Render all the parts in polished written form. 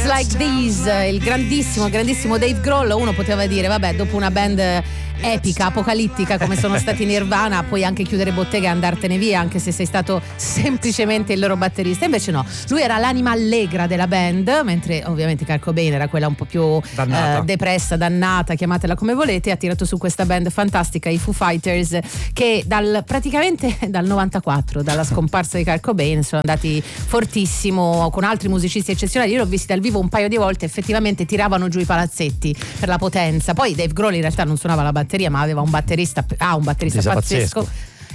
Days Like These, il grandissimo Dave Grohl. Uno poteva dire, vabbè, dopo una band epica, apocalittica come sono stati Nirvana, puoi anche chiudere bottega e andartene via, anche se sei stato semplicemente il loro batterista. Invece no, lui era l'anima allegra della band, mentre ovviamente Kurt Cobain era quella un po' più depressa, dannata, chiamatela come volete. Ha tirato su questa band fantastica, i Foo Fighters, che praticamente dal 94, dalla scomparsa di Kurt Cobain, sono andati fortissimo con altri musicisti eccezionali. Io l'ho visti dal vivo un paio di volte, effettivamente tiravano giù i palazzetti per la potenza. Poi Dave Grohl in realtà non suonava la batteria, ma aveva un batterista pazzesco.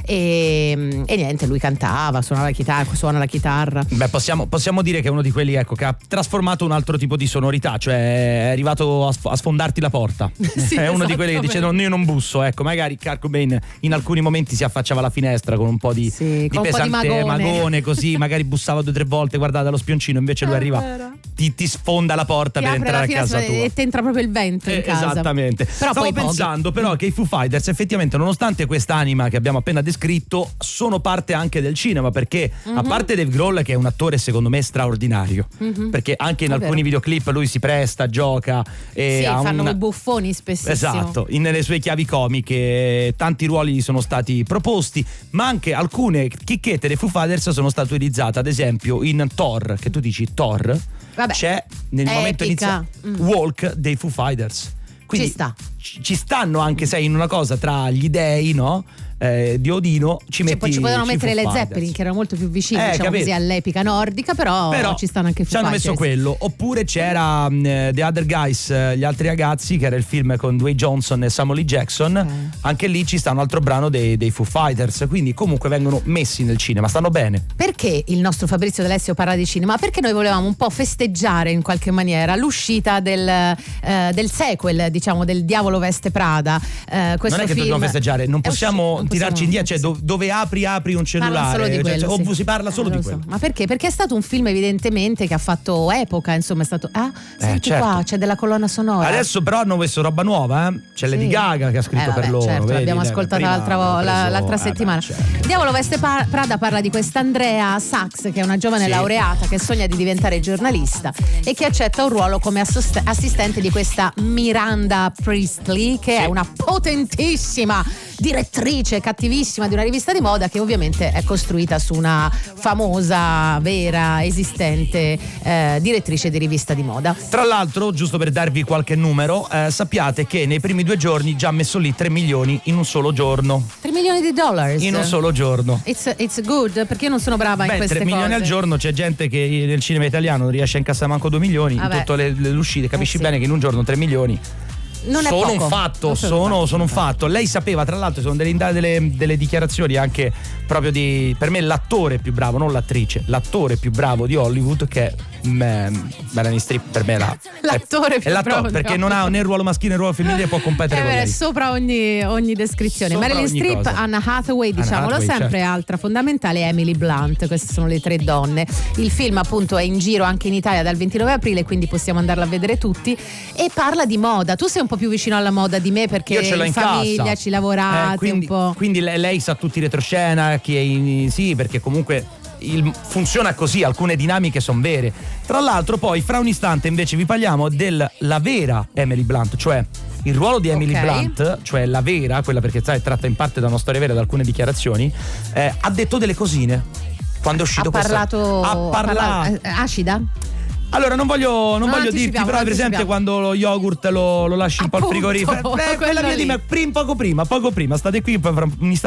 E niente, lui cantava, suona la chitarra. Beh, possiamo dire che è uno di quelli, ecco, che ha trasformato un altro tipo di sonorità, cioè è arrivato a sfondarti la porta. Sì, è uno di quelli che dice: no, io non busso, ecco. Magari Kurt Cobain in alcuni momenti si affacciava alla finestra con un po' di pesante magone, così magari bussava 2 o 3 volte, guardate allo spioncino, invece lui arriva, ti sfonda la porta per entrare a casa tua e ti entra proprio il vento in casa. Esattamente. Però stavo pensando però che i Foo Fighters effettivamente, nonostante quest'anima che abbiamo appena descritto, sono parte anche del cinema, perché a parte Dave Grohl, che è un attore secondo me straordinario, perché anche in alcuni videoclip lui si presta, gioca e fanno i buffoni spessissimo. Esatto, nelle sue chiavi comiche tanti ruoli gli sono stati proposti, ma anche alcune chicchette dei Foo Fighters sono state utilizzate, ad esempio in Thor, che tu dici Thor, c'è nel momento iniziale Walk dei Foo Fighters, quindi ci stanno, anche se in una cosa tra gli dei, no? Di Odino ci potevano mettere le Zeppelin, che erano molto più vicini, diciamo così, all'epica nordica, però ci stanno anche Foo Fighters. Ci hanno messo quello. Oppure c'era The Other Guys, gli altri ragazzi, che era il film con Dwayne Johnson e Samuel L. Jackson. Anche lì ci sta un altro brano dei Foo Fighters, quindi comunque vengono messi nel cinema, stanno bene. Perché il nostro Fabrizio D'Alessio parla di cinema? Perché noi volevamo un po' festeggiare in qualche maniera l'uscita del sequel, diciamo, del Diavolo Veste Prada. Questo non è che dobbiamo festeggiare, non possiamo tirarci indietro, cioè dove apri un cellulare, solo di quello, si parla solo di quello. Ma perché? Perché è stato un film evidentemente che ha fatto epoca, insomma, è stato senti certo. Qua c'è della colonna sonora. Adesso però hanno messo roba nuova, c'è Lady Gaga che ha scritto per loro, certo, vedi, l'abbiamo ascoltata l'altra settimana. Certo. Diavolo Veste Prada parla di quest'Andrea Sachs, che è una giovane laureata che sogna di diventare giornalista e che accetta un ruolo come assistente di questa Miranda Priestley, che è una potentissima direttrice cattivissima di una rivista di moda, che ovviamente è costruita su una famosa, vera, esistente direttrice di rivista di moda. Tra l'altro, giusto per darvi qualche numero, sappiate che nei primi 2 giorni già ha messo lì 3 milioni in un solo giorno. $3 milioni in un solo giorno. It's good, perché io non sono brava in queste 3 milioni al giorno, c'è gente che nel cinema italiano non riesce a incassare manco 2 milioni in tutte le uscite, capisci bene che in un giorno 3 milioni non è sono poco. un fatto, sono un fatto. Lei sapeva, tra l'altro, sono delle dichiarazioni anche proprio per me l'attore più bravo, non l'attrice, l'attore più bravo di Hollywood, che è Melanie Streep. Per me l'attore più bravo, perché non ha né il ruolo maschile né il ruolo femminile, può competere con lei. È sopra ogni descrizione. Marilyn Streep, Anna Hathaway, diciamolo sempre, certo. Altra fondamentale, Emily Blunt. Queste sono le 3 donne. Il film appunto è in giro anche in Italia dal 29 aprile, quindi possiamo andarlo a vedere tutti, e parla di moda. Tu sei un po' più vicino alla moda di me, perché io ce l'ho in famiglia casa. Ci lavorate quindi, un po'. Quindi lei sa tutti i retroscena, sì, perché comunque funziona così, alcune dinamiche sono vere. Tra l'altro poi fra un istante invece vi parliamo della vera Emily Blunt, cioè il ruolo di Emily Blunt, cioè la vera, quella, perché sai, tratta in parte da una storia vera, da alcune dichiarazioni, ha detto delle cosine quando è uscito ha parlato acida? Allora non voglio dirti, però è presente quando lo yogurt lo lasci un po' al frigorifero, quella mia poco prima, state qui, fra un istante